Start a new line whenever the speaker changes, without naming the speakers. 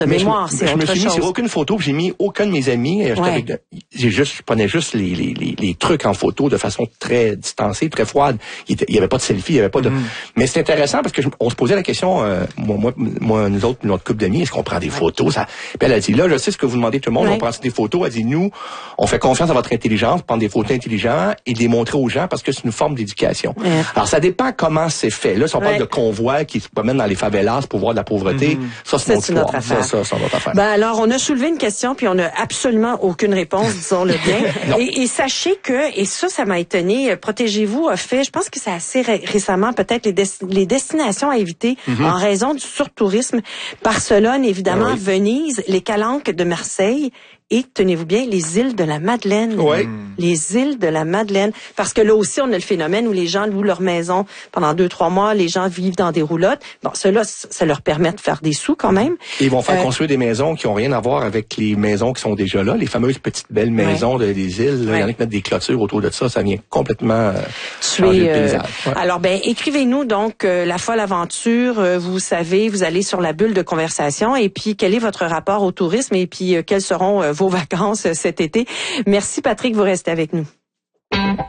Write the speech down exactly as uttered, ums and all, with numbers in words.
de
mais
mémoire,
je,
c'est
je
autre
me suis mis
chose.
sur aucune photo, j'ai mis aucun de mes amis.
Ouais.
Avec, j'ai juste, je prenais juste les, les, les, les trucs en photo de façon très distancée, très froide. Il n'y avait pas de selfie, il n'y avait pas de. Mm. Mais c'est intéressant parce que je, on se posait la question, euh, moi, moi, moi, nous autres, notre couple d'amis, est-ce qu'on prend des ouais. photos? Ça... Puis elle a dit, là, je sais ce que vous demandez tout le monde, ouais. on prend des photos. Elle dit, nous, on fait confiance à votre intelligence, prendre des photos intelligentes et les montrer aux gens parce que c'est une forme d'éducation. Ouais. Alors, ça dépend comment c'est fait. Là, si on parle ouais. de convois qui se promènent dans les favelas pour voir de la pauvreté, mm. ça, c'est,
c'est notre affaire.
Ça, ça, c'est notre affaire.
Ben alors, on a soulevé une question, puis on n'a absolument aucune réponse, disons-le bien. et, et sachez que, et ça, ça m'a étonné, Protégez-vous a fait, je pense que c'est assez ré- récemment, peut-être les, des- les destinations à éviter mm-hmm. en raison du surtourisme. Barcelone, évidemment, ah oui. Venise, les Calanques de Marseille et, tenez-vous bien, les îles de la Madeleine.
Oui.
Les îles de la Madeleine. Parce que là aussi, on a le phénomène où les gens louent leur maison pendant deux, trois mois, les gens vivent dans des roulottes. Bon, cela, ça leur permet de faire des sous quand même.
Et ils vont faire
euh,
construire des maisons qui ont rien à voir avec les maisons qui sont déjà là, les fameuses petites belles maisons ouais. de, des îles. Là, ouais. Il y en a qui mettent des clôtures autour de ça, ça vient complètement euh, changer le paysage.
Euh, ouais. Alors, ben, écrivez-nous donc euh, La Folle Aventure. Euh, vous savez, vous allez sur la bulle de conversation et puis quel est votre rapport au tourisme et puis euh, quelles seront euh, vos vacances cet été. Merci Patrick, vous restez avec nous.